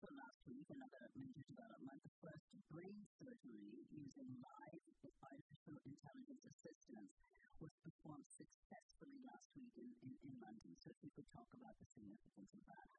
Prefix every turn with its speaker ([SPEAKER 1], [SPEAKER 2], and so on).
[SPEAKER 1] also last week, another major development, the first brain surgery using live artificial intelligence assistance was performed successfully last week in London. So if you could talk about the significance of that,